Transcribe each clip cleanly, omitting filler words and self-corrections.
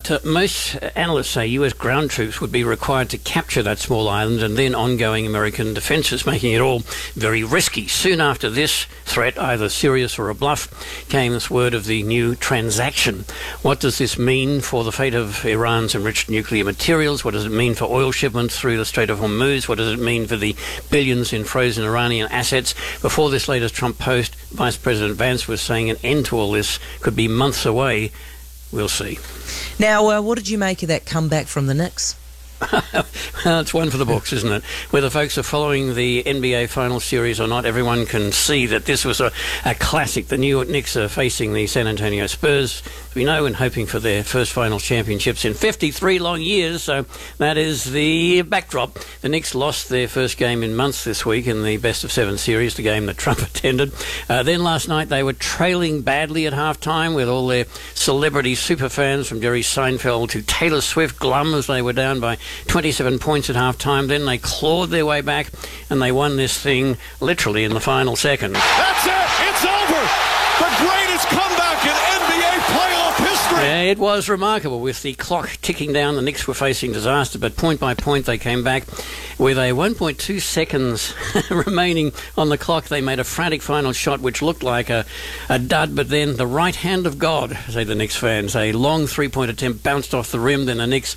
But most analysts say US ground troops would be required to capture that small island and then ongoing American defences, making it all very risky. Soon after this threat, either serious or a bluff, came this word of the new transaction. What does this mean for the fate of Iran's enriched nuclear materials? What does it mean for oil shipments through the Strait of Hormuz? What does it mean for the billions in frozen Iranian assets? Before this latest Trump post, Vice President Vance was saying an end to all this could be months away. We'll see. Now, what did you make of that comeback from the Knicks? Well, it's one for the books, isn't it? Whether folks are following the NBA Finals series or not, everyone can see that this was a classic. The New York Knicks are facing the San Antonio Spurs, we know, and hoping for their first finals championships in 53 long years. So that is the backdrop. The Knicks lost their first game in months this week in the best-of-7 series, the game that Trump attended. Then last night they were trailing badly at halftime with all their celebrity superfans from Jerry Seinfeld to Taylor Swift glum as they were down by 27 points at half-time. Then they clawed their way back and they won this thing literally in the final second. That's it! It's over! The greatest comeback in NBA playoff history! Yeah, it was remarkable. With the clock ticking down, the Knicks were facing disaster, but point by point they came back. With a 1.2 seconds remaining on the clock, they made a frantic final shot which looked like a dud, but then the right hand of God, say the Knicks fans, a long three-point attempt bounced off the rim. Then the Knicks,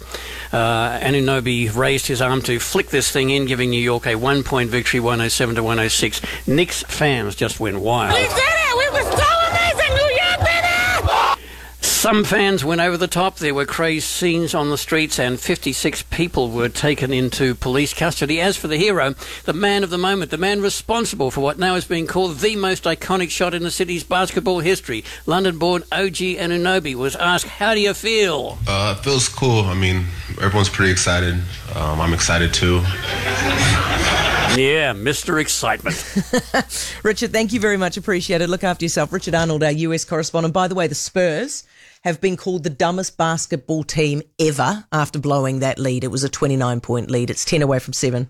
Anunoby raised his arm to flick this thing in, giving New York a 1-point victory, 107-106. Knicks fans just went wild. We did it! We were so amazing! New York did it! Some fans went over the top. There were crazed scenes on the streets and 56 people were taken into police custody. As for the hero, the man of the moment, the man responsible for what now is being called the most iconic shot in the city's basketball history, London-born OG Anunoby, was asked, how do you feel? It feels cool. I mean, everyone's pretty excited. I'm excited too. Yeah, Mr. Excitement. Richard, thank you very much. Appreciate it. Look after yourself. Richard Arnold, our US correspondent. By the way, the Spurs have been called the dumbest basketball team ever after blowing that lead. It was a 29-point lead. It's 10 away from 7.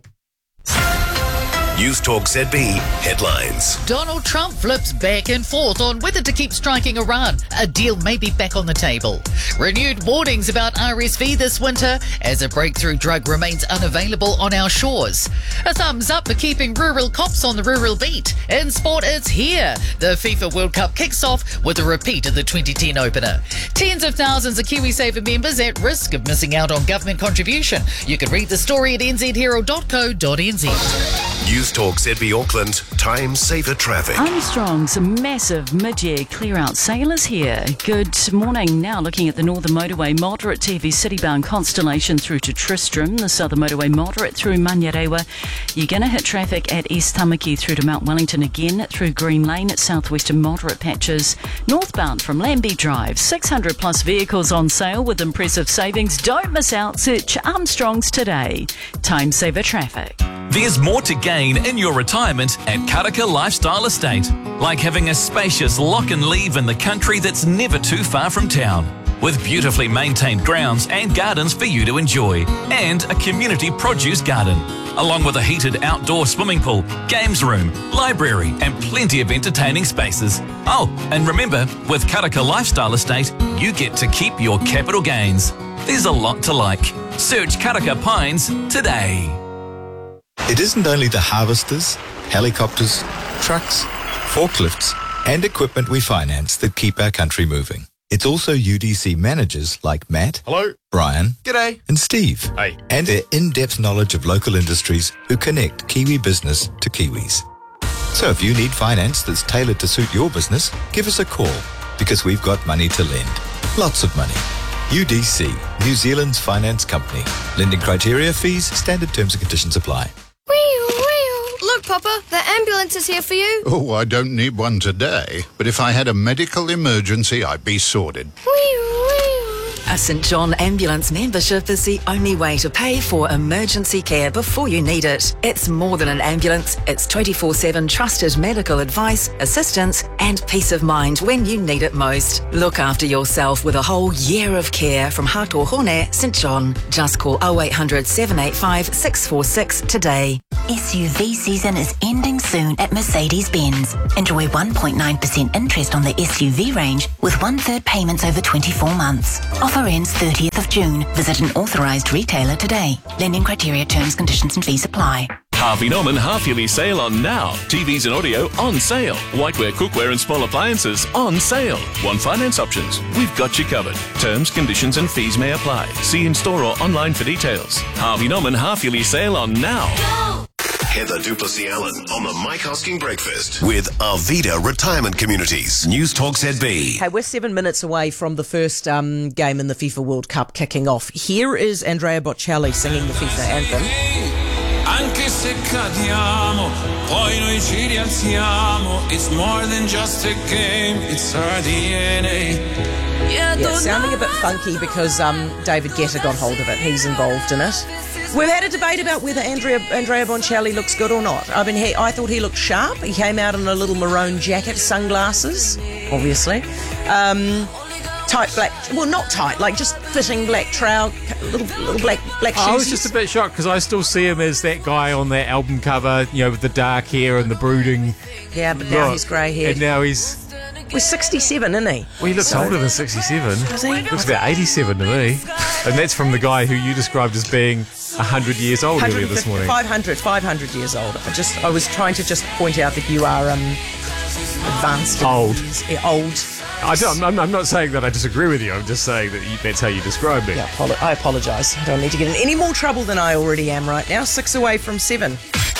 News Talk ZB headlines. Donald Trump flips back and forth on whether to keep striking Iran. A deal may be back on the table. Renewed warnings about RSV this winter as a breakthrough drug remains unavailable on our shores. A thumbs up for keeping rural cops on the rural beat. In sport, it's here. The FIFA World Cup kicks off with a repeat of the 2010 opener. Tens of thousands of KiwiSaver members at risk of missing out on government contribution. You can read the story at nzherald.co.nz. News Talk ZB Auckland, Time Saver Traffic. Armstrong's massive mid-year clear-out sale is here. Good morning. Now looking at the Northern Motorway, moderate TV City-bound Constellation through to Tristram. The Southern Motorway, moderate through Manurewa. You're going to hit traffic at East Tamaki through to Mount Wellington again through Green Lane at Southwestern moderate patches. Northbound from Lambie Drive, 600 plus vehicles on sale with impressive savings. Don't miss out. Search Armstrong's today. Time Saver Traffic. There's more to gain in your retirement at Karaka Lifestyle Estate, like having a spacious lock and leave in the country that's never too far from town, with beautifully maintained grounds and gardens for you to enjoy, and a community produce garden, along with a heated outdoor swimming pool, games room, library and plenty of entertaining spaces. Oh, and remember, with Karaka Lifestyle Estate, you get to keep your capital gains. There's a lot to like. Search Karaka Pines today. It isn't only the harvesters, helicopters, trucks, forklifts, and equipment we finance that keep our country moving. It's also UDC managers like Matt, Hello. Brian, G'day. and Steve, Hey. and their in-depth knowledge of local industries who connect Kiwi business to Kiwis. So if you need finance that's tailored to suit your business, give us a call, because we've got money to lend. Lots of money. UDC, New Zealand's finance company. Lending criteria, fees, standard terms and conditions apply. Look, Papa, the ambulance is here for you. Oh, I don't need one today, but if I had a medical emergency, I'd be sorted. A St John Ambulance membership is the only way to pay for emergency care before you need it. It's more than an ambulance. It's 24/7 trusted medical advice, assistance and peace of mind when you need it most. Look after yourself with a whole year of care from Hatohone St John. Just call 0800 785 646 today. SUV season is ending soon at Mercedes-Benz. Enjoy 1.9% interest on the SUV range with 1/3 payments over 24 months. Offer ends 30th of June. Visit an authorised retailer today. Lending criteria, terms, conditions and fees apply. Harvey Norman half-yearly sale on now. TVs and audio on sale. Whiteware, cookware and small appliances on sale. Want finance options? We've got you covered. Terms, conditions and fees may apply. See in-store or online for details. Harvey Norman half-yearly sale on now. Heather Duplessis Allen on the Mike Hosking Breakfast with Arvida Retirement Communities. News Talk ZB. Hey, we're 7 minutes away from the first game in the FIFA World Cup kicking off. Here is Andrea Bocelli singing the FIFA anthem. Anche se cadiamo, poi noi ci rialziamo. It's more than just a game, it's our DNA. Yeah, sounding a bit funky because David Guetta got hold of it. He's involved in it. We've had a debate about whether Andrea Bocelli looks good or not. I mean, I thought he looked sharp. He came out in a little maroon jacket, sunglasses, obviously. Tight black, well, not tight, like just fitting black trout, little black shoes. I was just a bit shocked because I still see him as that guy on that album cover, you know, with the dark hair and the brooding. Yeah, but now he's grey haired. And now he's 67, isn't he? Well, he looks older than 67. Does he? Looks about 87 to me. And that's from the guy who you described as being 100 years old earlier this morning. 500 years old. I was trying to just point out that you are advanced. Old. Old. I'm not saying that I disagree with you. I'm just saying that that's how you describe me. Yeah, I apologise. I don't need to get in any more trouble than I already am right now. 6 away from 7.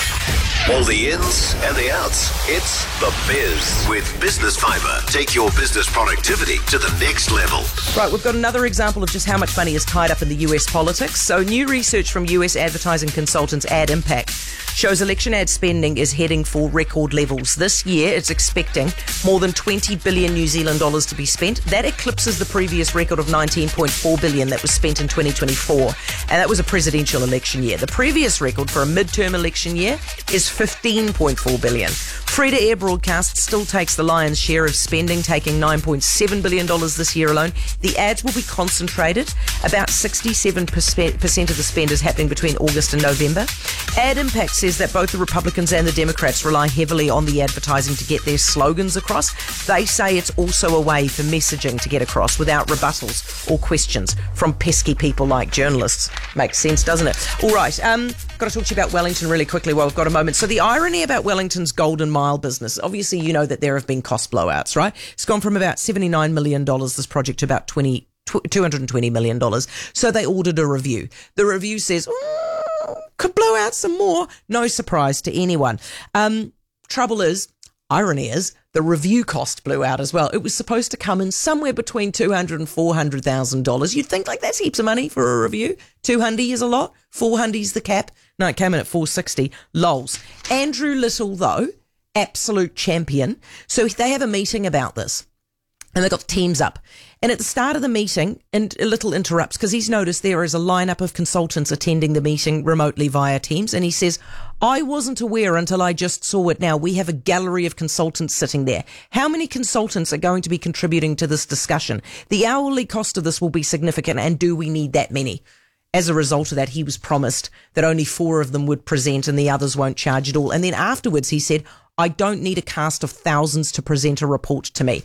All the ins and the outs. It's The Biz with Business Fibre. Take your business productivity to the next level. Right, we've got another example of just how much money is tied up in the US politics. So new research from US advertising consultants Ad Impact shows election ad spending is heading for record levels. This year, it's expecting more than 20 billion New Zealand dollars to be spent. That eclipses the previous record of 19.4 billion that was spent in 2024. And that was a presidential election year. The previous record for a midterm election year is 15.4 billion. Free-to-air broadcast still takes the lion's share of spending, taking $9.7 billion this year alone. The ads will be concentrated. About 67% of the spend is happening between August and November. Ad Impact says that both the Republicans and the Democrats rely heavily on the advertising to get their slogans across. They say it's also a way for messaging to get across without rebuttals or questions from pesky people like journalists. Makes sense, doesn't it? All right, got to talk to you about Wellington really quickly while we've got a moment. So the irony about Wellington's Golden Mile business, obviously you know that there have been cost blowouts, right? It's gone from about $79 million, this project, to about $220 million. So they ordered a review. The review says, could blow out some more. No surprise to anyone. Trouble is, irony is, the review cost blew out as well. It was supposed to come in somewhere between $200,000 and $400,000. You'd think like that's heaps of money for a review. $200 is a lot. $400's the cap. No, it came in at $460. Lols. Andrew Little, though, absolute champion. So they have a meeting about this. And they've got teams up. And at the start of the meeting, and Little interrupts because he's noticed there is a lineup of consultants attending the meeting remotely via Teams. And he says, I wasn't aware until I just saw it now. We have a gallery of consultants sitting there. How many consultants are going to be contributing to this discussion? The hourly cost of this will be significant. And do we need that many? As a result of that, he was promised that only 4 of them would present and the others won't charge at all. And then afterwards, he said, I don't need a cast of thousands to present a report to me.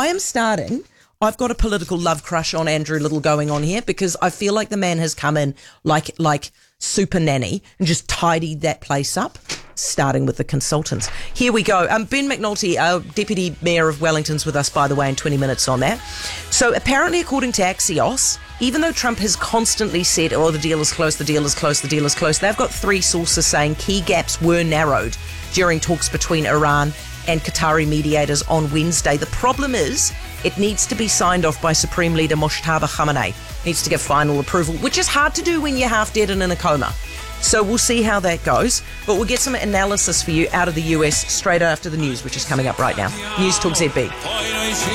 I've got a political love crush on Andrew Little going on here because I feel like the man has come in like super nanny and just tidied that place up, starting with the consultants. Here we go. Ben McNulty, Deputy Mayor of Wellington's with us, by the way, in 20 minutes on that. So apparently, according to Axios, even though Trump has constantly said, the deal is close, the deal is close, the deal is close, they've got 3 sources saying key gaps were narrowed during talks between Iran and Qatari mediators on Wednesday. The problem is it needs to be signed off by Supreme Leader Mojtaba Khamenei. Needs to give final approval, which is hard to do when you're half dead and in a coma. So we'll see how that goes. But we'll get some analysis for you out of the US straight after the news, which is coming up right now. News Talk ZB.